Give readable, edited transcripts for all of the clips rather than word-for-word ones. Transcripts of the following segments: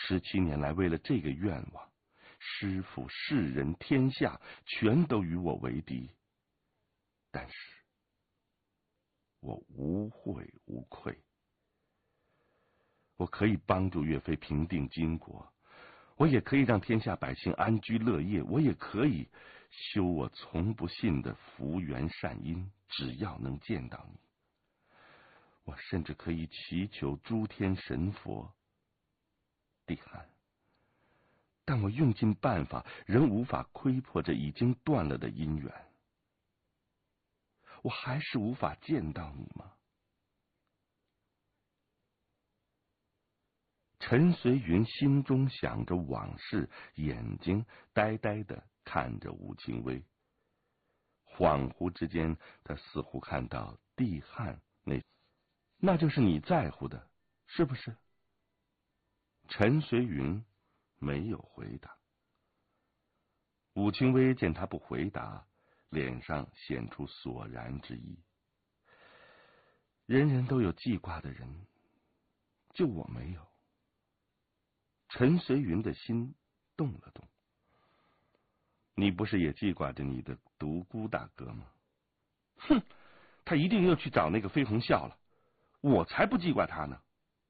17年来，为了这个愿望，师父、世人、天下全都与我为敌，但是我无悔无愧。我可以帮助岳飞平定金国，我也可以让天下百姓安居乐业，我也可以修我从不信的福缘善因，只要能见到你。我甚至可以祈求诸天神佛。帝汉，但我用尽办法，仍无法窥破这已经断了的姻缘。我还是无法见到你吗？陈随云心中想着往事，眼睛呆呆地看着武清微。恍惚之间，他似乎看到帝汉那就是你在乎的，是不是？陈随云没有回答。武清微见他不回答，脸上显出索然之意。人人都有记挂的人，就我没有。陈随云的心动了动。你不是也记挂着你的独孤大哥吗？哼，他一定又去找那个飞鸿笑了，我才不记挂他呢。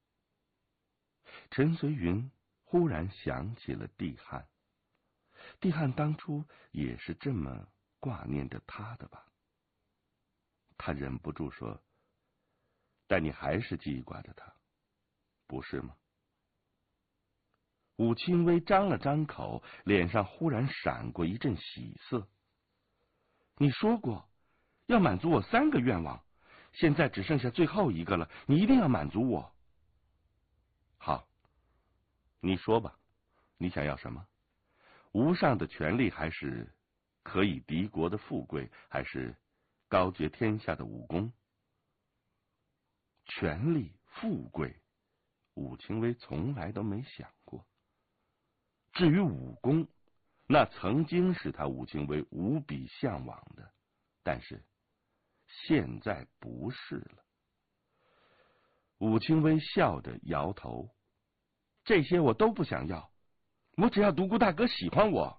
陈随云忽然想起了帝汉，帝汉当初也是这么挂念着他的吧？他忍不住说：“但你还是记挂着他，不是吗？”武清微张了张口，脸上忽然闪过一阵喜色。你说过要满足我3个愿望，现在只剩下最后一个了，你一定要满足我。好，你说吧，你想要什么？无上的权力，还是可以敌国的富贵，还是高绝天下的武功？权力、富贵，武清微从来都没想过。至于武功，那曾经是他武清微无比向往的，但是现在不是了。武清微笑着摇头：“这些我都不想要，我只要独孤大哥喜欢我。”